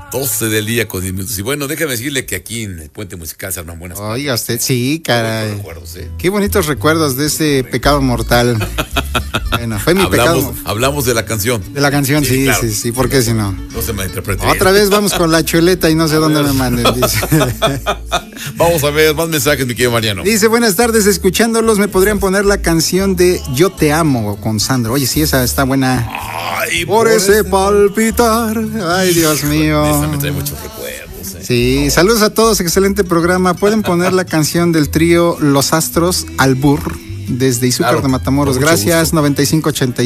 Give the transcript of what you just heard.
12 del día con 10 minutos. Y bueno, déjame decirle que aquí en el Puente Musical se arman buenas. Oiga usted, sí, caray. Recuerdos, ¿eh? Qué bonitos recuerdos de ese pecado mortal. Bueno, fue mi pecado. Hablamos de la canción. De la canción, sí, claro. sí, ¿por qué si no? No se malinterprete. Otra vez vamos con la chuleta y no sé dónde me manden, dice. Vamos a ver más mensajes, mi querido Mariano. Dice, buenas tardes, escuchándolos, ¿me podrían poner la canción de Yo te amo con Sandro? Oye, sí, esa está buena. Ay, por ese palpitar. Ay, Dios mío. Esa me trae muchos recuerdos. Sí, saludos a todos, excelente programa. ¿Pueden poner la canción del trío Los Astros Albur desde Izúcar de Matamoros? Gracias, 9580.